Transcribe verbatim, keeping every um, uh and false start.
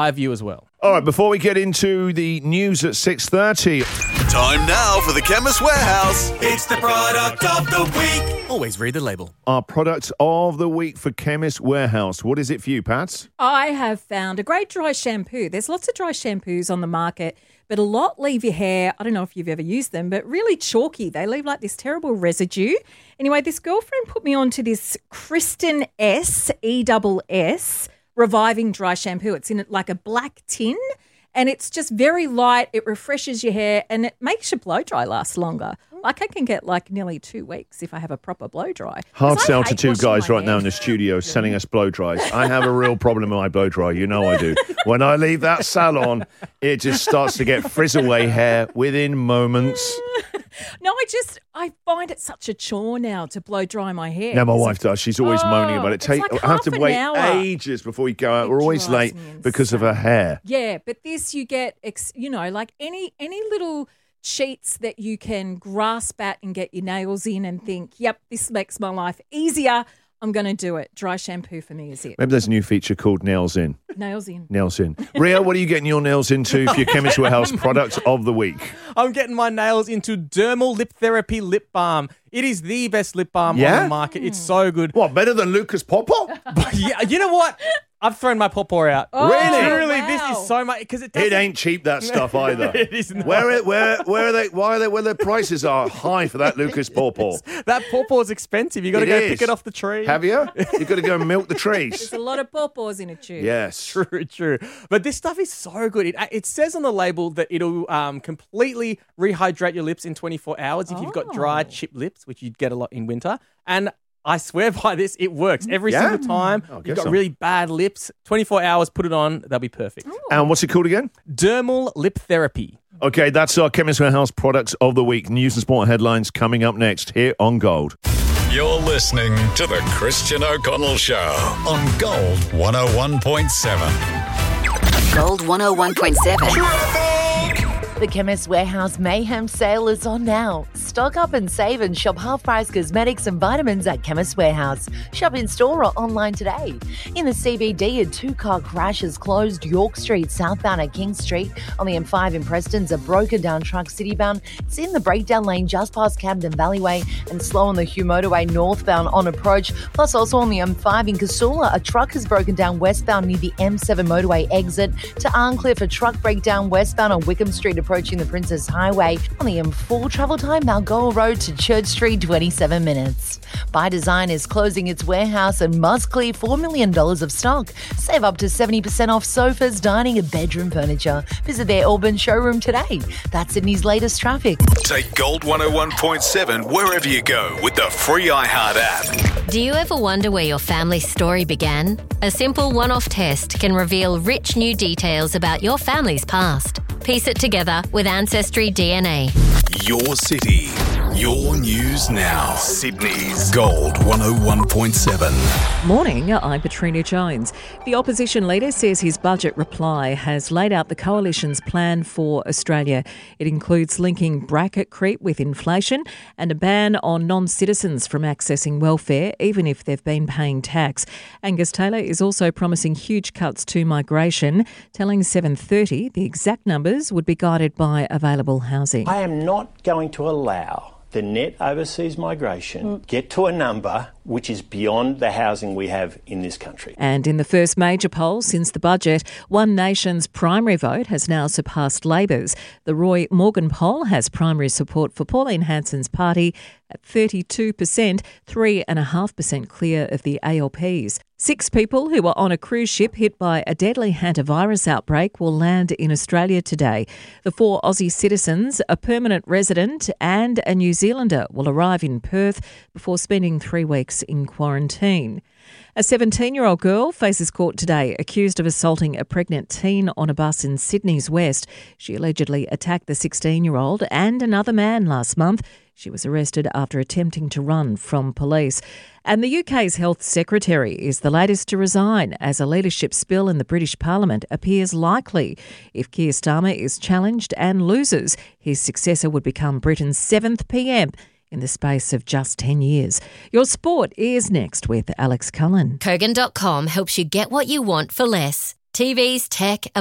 I view as well. All right, before we get into the news at six thirty. Time now for the Chemist Warehouse. It's the product of the week. Always read the label. Our product of the week for Chemist Warehouse. What is it for you, Pat? I have found a great dry shampoo. There's lots of dry shampoos on the market, but a lot leave your hair, I don't know if you've ever used them, but really chalky. They leave like this terrible residue. Anyway, this girlfriend put me onto this Kristen S, E S S, Reviving Dry Shampoo. It's in like a black tin and it's just very light. It refreshes your hair and it makes your blow dry last longer. Like I can get like nearly two weeks if I have a proper blow dry. Hard 'Cause I sell to hate two washing guys my right now hair. in the studio selling us blow dries. I have a real problem with my blow dry. You know I do. When I leave that salon, it just starts to get frizz-away hair within moments. No, I just, I find it such a chore now to blow dry my hair. Now, my wife does. She's always Oh, moaning about it. it's Take, like I have to half an wait hour. ages before we go out. It We're always drives late me because of her insane. hair. Yeah, but this you get, ex, you know, like any any little sheets that you can grasp at and get your nails in and think, yep, this makes my life easier. I'm going to do it. Dry shampoo for me is it. Maybe there's a new feature called Nails In. Nails in. Nails In. Ria, what are you getting your nails into for your Chemist Warehouse product of the week? I'm getting my nails into Dermal Lip Therapy Lip Balm. It is the best lip balm Yeah? on the market. It's so good. What, better than Lucas Popper? But yeah, you know what? I've thrown my pawpaw out. Oh, Really? Truly, wow. this is so much because it It doesn't. ain't cheap, that stuff, either. It is not. Where, it, where, where are they? Why are they? Where the prices are high for that Lucas Pawpaw? That pawpaw is expensive. You got to It go is. pick it off the tree. Have you? You got to go and milk the trees. There's a lot of pawpaws in a tube. Yes. True, true. But this stuff is so good. It, it says on the label that it'll um, completely rehydrate your lips in twenty-four hours if you've got dry, Oh. chipped lips, which you'd get a lot in winter. And I swear by this, it works every Yeah? single time. Oh, I You've guess got so. really bad lips. twenty-four hours, put it on, they'll be perfect. And what's it called again? Dermal Lip Therapy. Okay, that's our Chemist Warehouse products of the week. News and sport headlines coming up next here on Gold. You're listening to the Christian O'Connell Show on Gold one oh one point seven. Gold one oh one point seven. The Chemist Warehouse Mayhem sale is on now. Stock up and save and shop half-price cosmetics and vitamins at Chemist Warehouse. Shop in store or online today. In the C B D, a two-car crash has closed York Street southbound at King Street. On the M five in Preston's a broken-down truck citybound. It's in the breakdown lane just past Camden Valleyway and slow on the Hugh Motorway northbound on approach. Plus also on the M five in Casula, a truck has broken down westbound near the M seven motorway exit. To Arncliffe, a truck breakdown westbound on Wickham Street approaching the Princess Highway. On the M four travel time, Balgoa Road to Church Street, twenty-seven minutes. By Design is closing its warehouse and must clear four million dollars of stock. Save up to seventy percent off sofas, dining and bedroom furniture. Visit their Auburn showroom today. That's Sydney's latest traffic. Take Gold one oh one point seven wherever you go with the free iHeart app. Do you ever wonder where your family's story began? A simple one-off test can reveal rich new details about your family's past. Piece it together with Ancestry D N A. Your city, your news now. Sydney's Gold one oh one point seven. Morning, I'm Katrina Jones. The opposition leader says his budget reply has laid out the coalition's plan for Australia. It includes linking bracket creep with inflation and a ban on non-citizens from accessing welfare, even if they've been paying tax. Angus Taylor is also promising huge cuts to migration, telling seven thirty the exact numbers would be guided by available housing. I am not going to allow the net overseas migration get to a number which is beyond the housing we have in this country. And in the first major poll since the budget, One Nation's primary vote has now surpassed Labor's. The Roy Morgan poll has primary support for Pauline Hanson's party at thirty-two percent, three point five percent clear of the A L P's. Six people who were on a cruise ship hit by a deadly hantavirus outbreak will land in Australia today. The four Aussie citizens, a permanent resident and a New Zealander will arrive in Perth before spending three weeks in quarantine. A seventeen-year-old girl faces court today accused of assaulting a pregnant teen on a bus in Sydney's West. She allegedly attacked the sixteen-year-old and another man last month. She was arrested after attempting to run from police. And the U K's Health Secretary is the latest to resign as a leadership spill in the British Parliament appears likely. If Keir Starmer is challenged and loses, his successor would become Britain's seventh P M in the space of just ten years. Your sport is next with Alex Cullen. Kogan dot com helps you get what you want for less. T Vs, tech,